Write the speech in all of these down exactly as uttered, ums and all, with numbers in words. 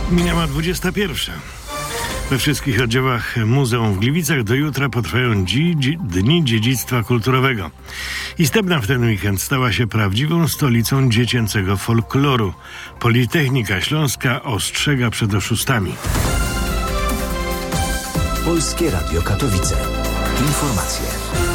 Minęła dwudziesta pierwsza. We wszystkich oddziałach muzeum w Gliwicach do jutra potrwają dzi, dzi, Dni Dziedzictwa Kulturowego. I Stebna w ten weekend stała się prawdziwą stolicą dziecięcego folkloru. Politechnika Śląska ostrzega przed oszustami. Polskie Radio Katowice. Informacje.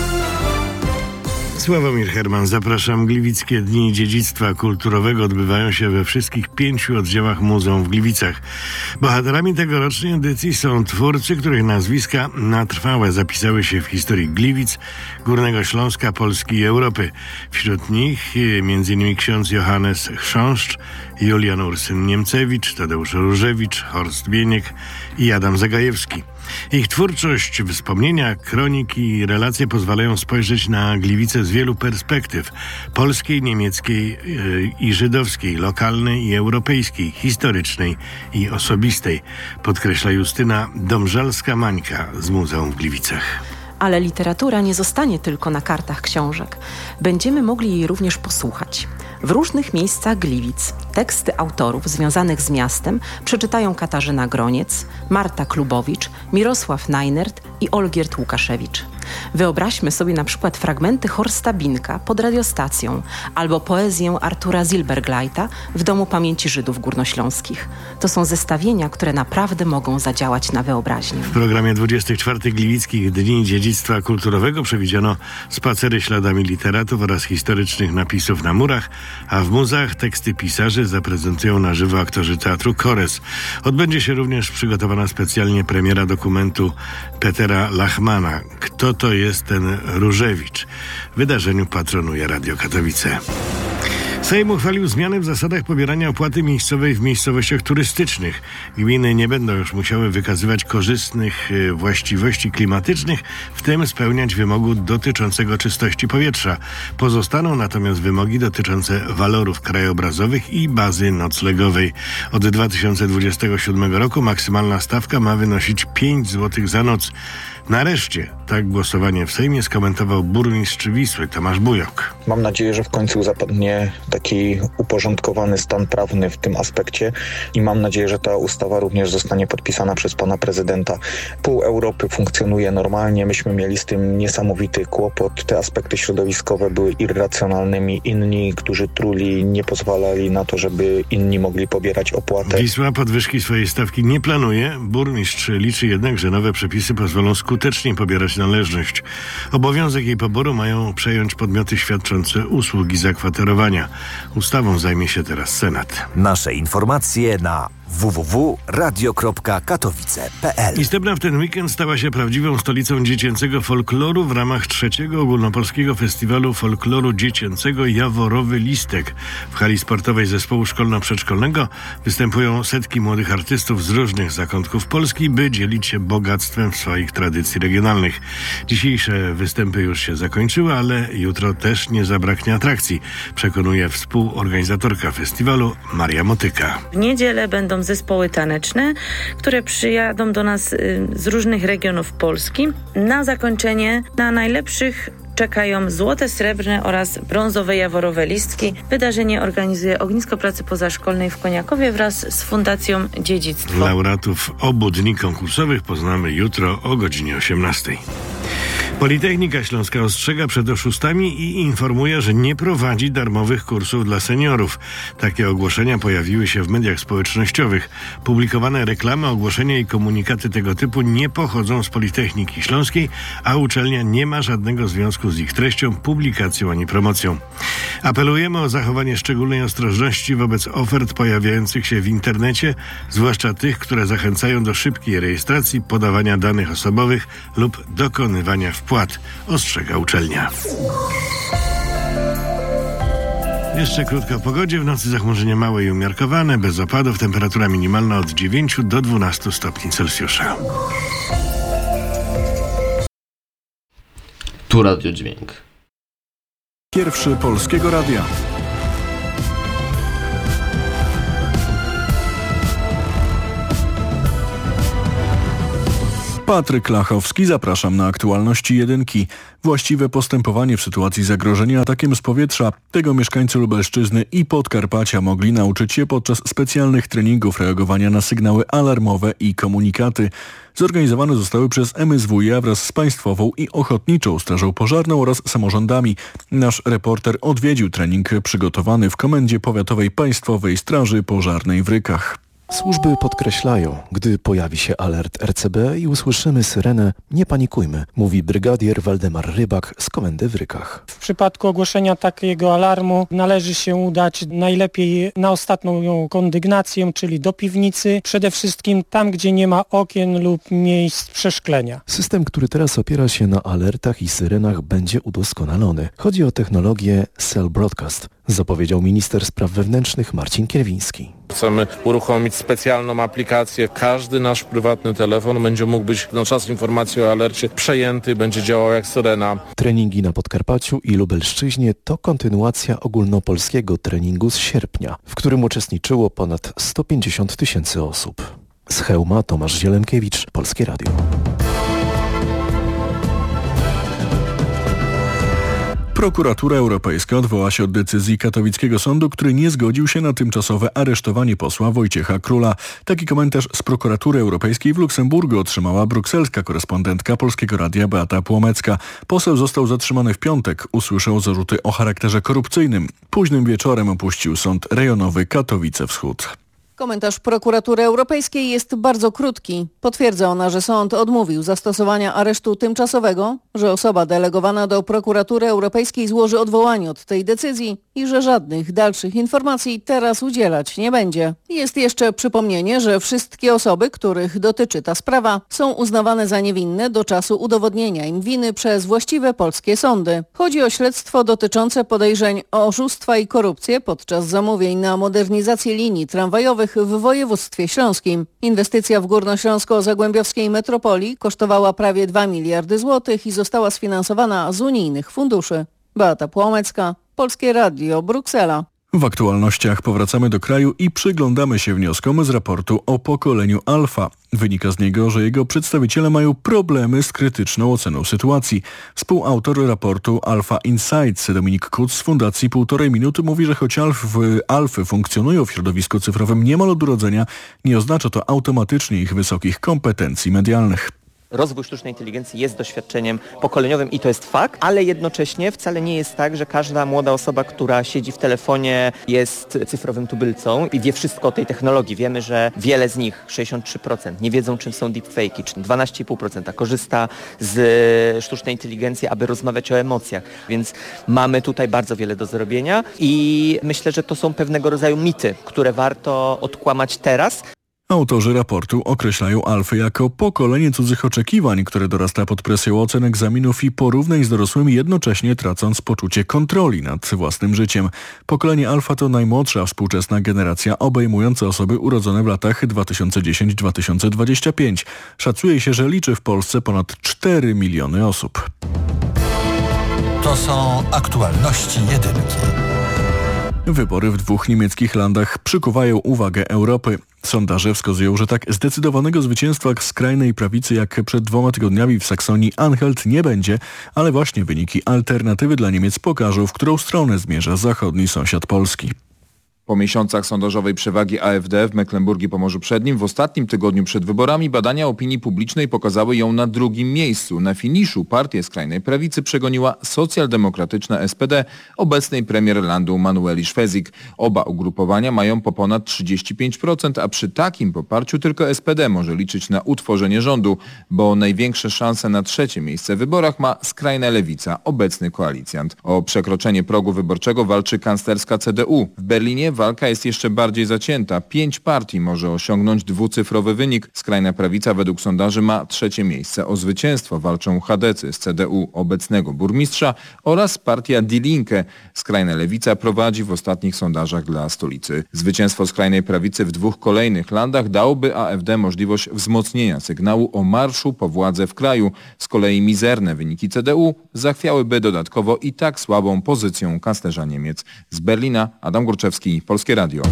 Sławomir Herman, zapraszam. Gliwickie Dni Dziedzictwa Kulturowego odbywają się we wszystkich pięciu oddziałach muzeum w Gliwicach. Bohaterami tegorocznej edycji są twórcy, których nazwiska na trwałe zapisały się w historii Gliwic, Górnego Śląska, Polski i Europy. Wśród nich między innymi ksiądz Johannes Chrząszcz, Julian Ursyn-Niemcewicz, Tadeusz Różewicz, Horst Bieniek i Adam Zagajewski. Ich twórczość, wspomnienia, kroniki i relacje pozwalają spojrzeć na Gliwice z wielu perspektyw: polskiej, niemieckiej yy, i żydowskiej, lokalnej i europejskiej, historycznej i osobistej, podkreśla Justyna Domżalska-Mańka z Muzeum w Gliwicach. Ale literatura nie zostanie tylko na kartach książek. Będziemy mogli jej również posłuchać. W różnych miejscach Gliwic teksty autorów związanych z miastem przeczytają Katarzyna Groniec, Marta Klubowicz, Mirosław Najnert i Olgierd Łukaszewicz. Wyobraźmy sobie na przykład fragmenty Horsta Binka pod radiostacją albo poezję Artura Zilberglajta w Domu Pamięci Żydów Górnośląskich. To są zestawienia, które naprawdę mogą zadziałać na wyobraźnię. W programie dwudziestych czwartych Gliwickich Dni Dziedzictwa Kulturowego przewidziano spacery śladami literatów oraz historycznych napisów na murach, a w muzeach teksty pisarzy zaprezentują na żywo aktorzy teatru Kores. Odbędzie się również przygotowana specjalnie premiera dokumentu Petera Lachmana „Kto to jest ten Różewicz?”. Wydarzeniu patronuje Radio Katowice. Sejm uchwalił zmiany w zasadach pobierania opłaty miejscowej w miejscowościach turystycznych. Gminy nie będą już musiały wykazywać korzystnych właściwości klimatycznych, w tym spełniać wymogu dotyczącego czystości powietrza. Pozostaną natomiast wymogi dotyczące walorów krajobrazowych i bazy noclegowej. Od dwa tysiące dwudziestego siódmego roku maksymalna stawka ma wynosić pięć złotych za noc. Nareszcie tak głosowanie w Sejmie skomentował burmistrz Wisły Tomasz Bujok. Mam nadzieję, że w końcu zapadnie taki uporządkowany stan prawny w tym aspekcie i mam nadzieję, że ta ustawa również zostanie podpisana przez pana prezydenta. Pół Europy funkcjonuje normalnie, myśmy mieli z tym niesamowity kłopot. Te aspekty środowiskowe były irracjonalnymi. Inni, którzy truli, nie pozwalali na to, żeby inni mogli pobierać opłatę. Wisła podwyżki swojej stawki nie planuje. Burmistrz liczy jednak, że nowe przepisy pozwolą skutecznie pobierać należność. Obowiązek jej poboru mają przejąć podmioty świadczące usługi zakwaterowania. Ustawą zajmie się teraz Senat. Nasze informacje na w w w kropka radio kropka katowice kropka p l. I Stebna w ten weekend stała się prawdziwą stolicą dziecięcego folkloru w ramach trzeciego ogólnopolskiego festiwalu folkloru dziecięcego Jaworowy Listek. W hali sportowej zespołu szkolno-przedszkolnego występują setki młodych artystów z różnych zakątków Polski, by dzielić się bogactwem swoich tradycji regionalnych. Dzisiejsze występy już się zakończyły, ale jutro też nie zabraknie atrakcji, przekonuje współorganizatorka festiwalu Maria Motyka. W niedzielę będą zespoły taneczne, które przyjadą do nas z różnych regionów Polski. Na zakończenie na najlepszych czekają złote, srebrne oraz brązowe Jaworowe Listki. Wydarzenie organizuje Ognisko Pracy Pozaszkolnej w Koniakowie wraz z Fundacją Dziedzictwo. Laureatów obu dni konkursowych poznamy jutro o godzinie osiemnastej. Politechnika Śląska ostrzega przed oszustami i informuje, że nie prowadzi darmowych kursów dla seniorów. Takie ogłoszenia pojawiły się w mediach społecznościowych. Publikowane reklamy, ogłoszenia i komunikaty tego typu nie pochodzą z Politechniki Śląskiej, a uczelnia nie ma żadnego związku z ich treścią, publikacją ani promocją. Apelujemy o zachowanie szczególnej ostrożności wobec ofert pojawiających się w internecie, zwłaszcza tych, które zachęcają do szybkiej rejestracji, podawania danych osobowych lub dokonywania wpłat, ostrzega uczelnia. Jeszcze krótko o pogodzie. W nocy zachmurzenie małe i umiarkowane, bez opadów. Temperatura minimalna od dziewięciu do dwunastu stopni Celsjusza. Tu Radio Dźwięk. Pierwszy Polskiego Radia. Patryk Lachowski, zapraszam na aktualności jedynki. Właściwe postępowanie w sytuacji zagrożenia atakiem z powietrza. Tego mieszkańcy Lubelszczyzny i Podkarpacia mogli nauczyć się podczas specjalnych treningów reagowania na sygnały alarmowe i komunikaty. Zorganizowane zostały przez M S W iA wraz z Państwową i Ochotniczą Strażą Pożarną oraz samorządami. Nasz reporter odwiedził trening przygotowany w Komendzie Powiatowej Państwowej Straży Pożarnej w Rykach. Służby podkreślają, gdy pojawi się alert R C B i usłyszymy syrenę, nie panikujmy, mówi brygadier Waldemar Rybak z Komendy w Rykach. W przypadku ogłoszenia takiego alarmu należy się udać najlepiej na ostatnią ją kondygnację, czyli do piwnicy, przede wszystkim tam, gdzie nie ma okien lub miejsc przeszklenia. System, który teraz opiera się na alertach i syrenach, będzie udoskonalony. Chodzi o technologię Cell Broadcast, zapowiedział minister spraw wewnętrznych Marcin Kierwiński. Chcemy uruchomić specjalną aplikację. Każdy nasz prywatny telefon będzie mógł być na czas informacji o alercie przejęty, będzie działał jak syrena. Treningi na Podkarpaciu i Lubelszczyźnie to kontynuacja ogólnopolskiego treningu z sierpnia, w którym uczestniczyło ponad sto pięćdziesiąt tysięcy osób. Z Chełma Tomasz Zielemkiewicz, Polskie Radio. Prokuratura Europejska odwoła się od decyzji katowickiego sądu, który nie zgodził się na tymczasowe aresztowanie posła Wojciecha Króla. Taki komentarz z Prokuratury Europejskiej w Luksemburgu otrzymała brukselska korespondentka Polskiego Radia Beata Płomecka. Poseł został zatrzymany w piątek. Usłyszał zarzuty o charakterze korupcyjnym. Późnym wieczorem opuścił sąd rejonowy Katowice Wschód. Komentarz Prokuratury Europejskiej jest bardzo krótki. Potwierdza ona, że sąd odmówił zastosowania aresztu tymczasowego, że osoba delegowana do Prokuratury Europejskiej złoży odwołanie od tej decyzji i że żadnych dalszych informacji teraz udzielać nie będzie. Jest jeszcze przypomnienie, że wszystkie osoby, których dotyczy ta sprawa, są uznawane za niewinne do czasu udowodnienia im winy przez właściwe polskie sądy. Chodzi o śledztwo dotyczące podejrzeń o oszustwa i korupcję podczas zamówień na modernizację linii tramwajowych w województwie śląskim. Inwestycja w górnośląsko-zagłębiowskiej metropolii kosztowała prawie dwa miliardy złotych i została sfinansowana z unijnych funduszy. Beata Płomecka, Polskie Radio, Bruksela. W aktualnościach powracamy do kraju i przyglądamy się wnioskom z raportu o pokoleniu Alfa. Wynika z niego, że jego przedstawiciele mają problemy z krytyczną oceną sytuacji. Współautor raportu Alpha Insights Dominik Kuc z Fundacji Półtorej Minuty mówi, że choć alfy, alfy funkcjonują w środowisku cyfrowym niemal od urodzenia, nie oznacza to automatycznie ich wysokich kompetencji medialnych. Rozwój sztucznej inteligencji jest doświadczeniem pokoleniowym i to jest fakt, ale jednocześnie wcale nie jest tak, że każda młoda osoba, która siedzi w telefonie, jest cyfrowym tubylcą i wie wszystko o tej technologii. Wiemy, że wiele z nich, sześćdziesiąt trzy procent, nie wiedzą, czym są deepfake'i, czy dwanaście i pół procent korzysta z sztucznej inteligencji, aby rozmawiać o emocjach. Więc mamy tutaj bardzo wiele do zrobienia i myślę, że to są pewnego rodzaju mity, które warto odkłamać teraz. Autorzy raportu określają alfy jako pokolenie cudzych oczekiwań, które dorasta pod presją ocen, egzaminów i porównań z dorosłymi, jednocześnie tracąc poczucie kontroli nad własnym życiem. Pokolenie alfa to najmłodsza współczesna generacja obejmująca osoby urodzone w latach dwa tysiące dziesiąty do dwa tysiące dwudziestego piątego. Szacuje się, że liczy w Polsce ponad cztery miliony osób. To są aktualności jedynki. Wybory w dwóch niemieckich landach przykuwają uwagę Europy. Sondaże wskazują, że tak zdecydowanego zwycięstwa skrajnej prawicy jak przed dwoma tygodniami w Saksonii Anhalt nie będzie, ale właśnie wyniki alternatywy dla Niemiec pokażą, w którą stronę zmierza zachodni sąsiad Polski. Po miesiącach sondażowej przewagi A F D w Mecklenburgii Pomorzu Przednim w ostatnim tygodniu przed wyborami badania opinii publicznej pokazały ją na drugim miejscu. Na finiszu partię skrajnej prawicy przegoniła socjaldemokratyczna S P D obecnej premier landu Manueli Schwesig. Oba ugrupowania mają po ponad trzydzieści pięć procent, a przy takim poparciu tylko S P D może liczyć na utworzenie rządu, bo największe szanse na trzecie miejsce w wyborach ma skrajna lewica, obecny koalicjant. O przekroczenie progu wyborczego walczy kanclerska C D U. W Berlinie walka jest jeszcze bardziej zacięta. Pięć partii może osiągnąć dwucyfrowy wynik. Skrajna prawica według sondaży ma trzecie miejsce. O zwycięstwo walczą chadecy z C D U obecnego burmistrza oraz partia Die Linke. Skrajna lewica prowadzi w ostatnich sondażach dla stolicy. Zwycięstwo skrajnej prawicy w dwóch kolejnych landach dałoby A F D możliwość wzmocnienia sygnału o marszu po władzę w kraju. Z kolei mizerne wyniki C D U zachwiałyby dodatkowo i tak słabą pozycją kanclerza Niemiec. Z Berlina Adam Górczewski, Polskie Radio.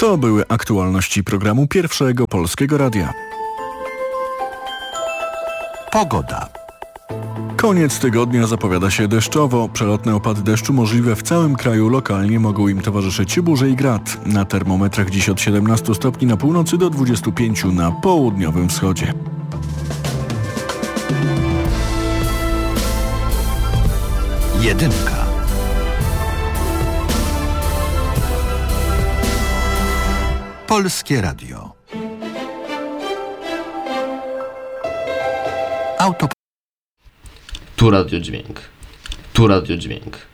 To były aktualności programu Pierwszego Polskiego Radia. Pogoda. Koniec tygodnia zapowiada się deszczowo. Przelotne opady deszczu możliwe w całym kraju. Lokalnie mogą im towarzyszyć burze i grad. Na termometrach dziś od siedemnastu stopni na północy do dwudziestu pięciu na południowym wschodzie. Jedynka. Polskie Radio. Auto. Tu radiodźwięk. Tu radiodźwięk.